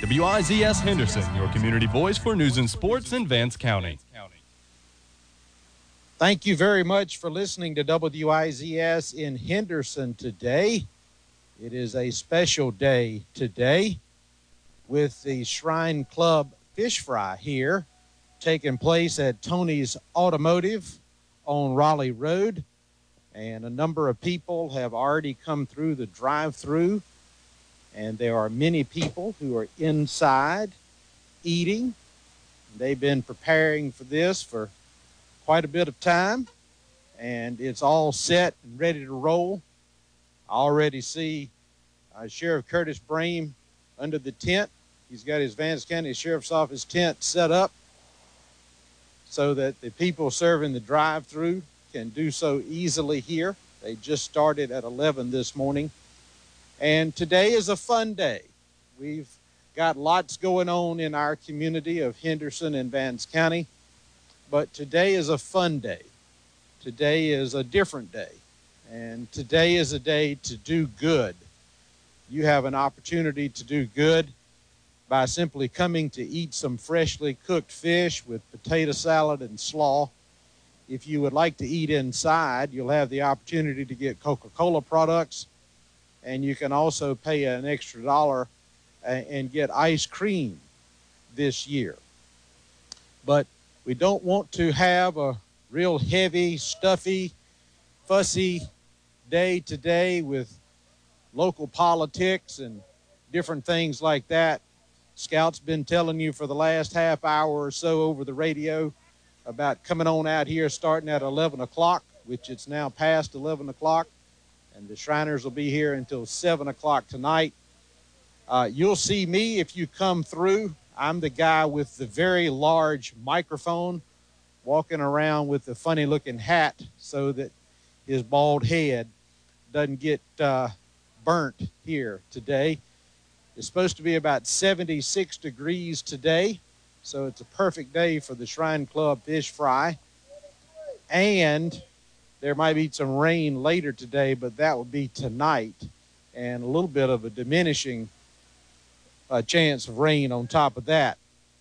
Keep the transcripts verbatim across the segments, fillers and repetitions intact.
W I Z S Henderson, your community voice for news and sports in Vance County. Thank you very much for listening to W I Z S in Henderson today. It is a special day today with the Shrine Club Fish Fry here taking place at Tony's Automotive on Raleigh Road. And a number of people have already come through the drive-thru, and there are many people who are inside eating. They've been preparing for this for quite a bit of time, and it's all set and ready to roll. I already see uh, Sheriff Curtis Brame under the tent. He's got his Vance County Sheriff's Office tent set up so that the people serving the drive-thru can do so easily here. They just started at eleven this morning. And today is a fun day. We've got lots going on in our community of Henderson and Vance County, but today is a fun day. Today is a different day, and today is a day to do good. You have an opportunity to do good by simply coming to eat some freshly cooked fish with potato salad and slaw. If you would like to eat inside, you'll have the opportunity to get Coca-Cola products, and you can also pay an extra dollar and get ice cream this year. But we don't want to have a real heavy, stuffy, fussy day today with local politics and different things like that. Scout's been telling you for the last half hour or so over the radio about coming on out here starting at eleven o'clock, which it's now past eleven o'clock, and the Shriners will be here until seven o'clock tonight. Uh, you'll see me if you come through. I'm the guy with the very large microphone walking around with the funny-looking hat so that his bald head doesn't get uh, burnt here today. It's supposed to be about seventy-six degrees today, so it's a perfect day for the Shrine Club Fish Fry. And there might be some rain later today, but that will be tonight, and a little bit of a diminishing uh, chance of rain on top of that.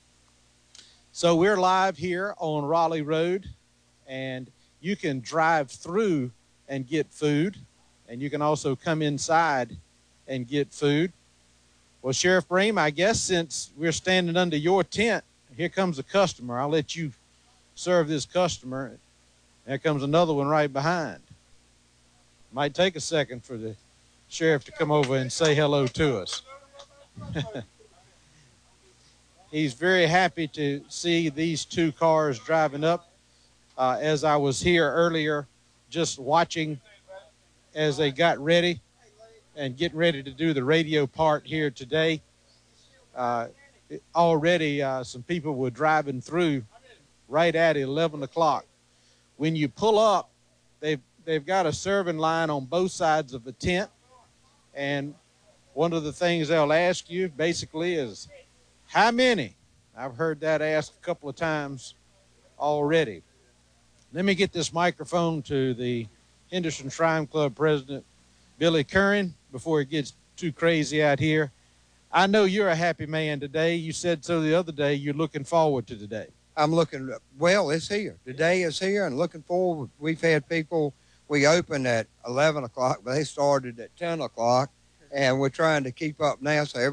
So we're live here on Raleigh Road, and you can drive through and get food, and you can also come inside and get food. Well, Sheriff Brame, I guess since we're standing under your tent, here comes a customer. I'll let you serve this customer. There comes another one right behind. Might take a second for the sheriff to come over and say hello to us. He's very happy to see these two cars driving up. Uh, as I was here earlier, just watching as they got ready and getting ready to do the radio part here today. Uh, already uh, some people were driving through right at eleven o'clock. When you pull up, they've, they've got a serving line on both sides of the tent. And one of the things they'll ask you basically is, how many? I've heard that asked a couple of times already. Let me get this microphone to the Henderson Shrine Club president, Billy Curran, before it gets too crazy out here. I know you're a happy man today. You said so the other day. You're looking forward to today. I'm looking, well, it's here. Today is here and looking forward. We've had people, we opened at eleven o'clock, but they started at ten o'clock, and we're trying to keep up now, so every